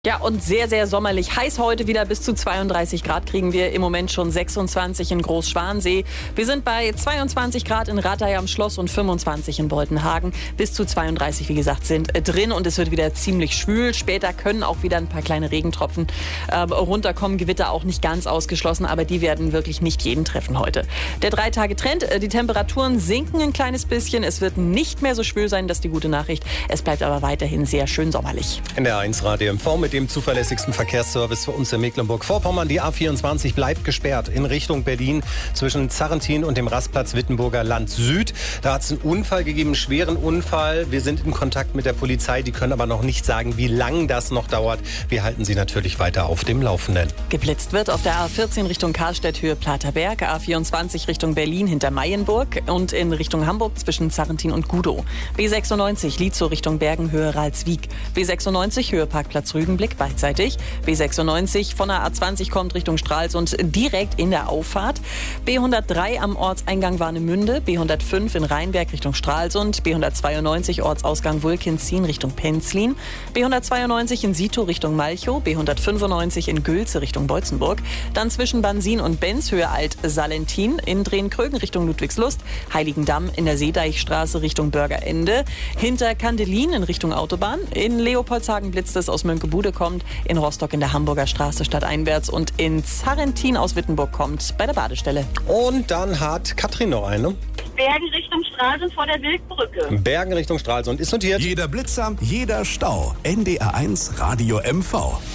Ja, und sehr, sehr sommerlich. Heiß heute wieder, bis zu 32 Grad kriegen wir. Im Moment schon 26 in Großschwansee. Wir sind bei 22 Grad in Rattay am Schloss und 25 in Boltenhagen. Bis zu 32, wie gesagt, sind drin und es wird wieder ziemlich schwül. Später können auch wieder ein paar kleine Regentropfen runterkommen. Gewitter auch nicht ganz ausgeschlossen, aber die werden wirklich nicht jeden treffen heute. Der 3-Tage-Trend, die Temperaturen sinken ein kleines bisschen. Es wird nicht mehr so schwül sein, das ist die gute Nachricht. Es bleibt aber weiterhin sehr schön sommerlich. NDR1 Radio MV mit dem zuverlässigsten Verkehrsservice für uns in Mecklenburg-Vorpommern. Die A24 bleibt gesperrt in Richtung Berlin zwischen Zarrentin und dem Rastplatz Wittenburger Land Süd. Da hat es einen Unfall gegeben, einen schweren Unfall. Wir sind in Kontakt mit der Polizei, die können aber noch nicht sagen, wie lang das noch dauert. Wir halten Sie natürlich weiter auf dem Laufenden. Geblitzt wird auf der A14 Richtung Karlstedt Höhe Platerberg, A24 Richtung Berlin hinter Mayenburg und in Richtung Hamburg zwischen Zarrentin und Gudow. B96 Lietzow Richtung Bergen Höhe Ralswiek. B96 Höhe Parkplatz Rügenblick beidseitig. B96 von der A20 kommt Richtung Stralsund direkt in der Auffahrt. B103 am Ortseingang Warnemünde. B105 in Rheinberg Richtung Stralsund. B192 Ortsausgang Wulkenzien Richtung Penzlin. B192 in Sito Richtung Malchow. B195 in Gülze Richtung Beutzenburg. Dann zwischen Bansin und Benz Höhe Alt-Salentin. In Drehenkrögen Richtung Ludwigslust. Heiligendamm in der Seedeichstraße Richtung Bürgerende. Hinter Kandelin in Richtung Autobahn. In Leopoldshagen blitzt es aus Mönckebude kommt, in Rostock in der Hamburger Straße stadteinwärts und in Zarrentin aus Wittenburg kommt bei der Badestelle. Und dann hat Katrin noch eine. Bergen Richtung Stralsund vor der Wildbrücke. Bergen Richtung Stralsund ist notiert. Jeder Blitzer, jeder Stau. NDR1 Radio MV.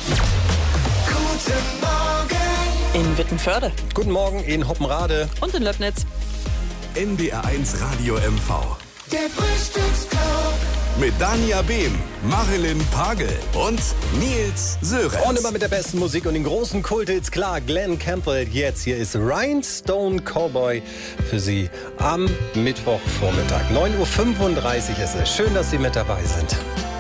Guten Morgen. In Wittenförde. Guten Morgen in Hoppenrade. Und in Löbnitz. NDR1 Radio MV. Der Frühstücksclub. Mit Dania Behm, Marilyn Pagel und Nils Sörensen. Und immer mit der besten Musik und den großen Kulthits. Klar, Glenn Campbell. Jetzt hier ist Rhinestone Cowboy für Sie am Mittwochvormittag. 9:35 Uhr ist es. Schön, dass Sie mit dabei sind.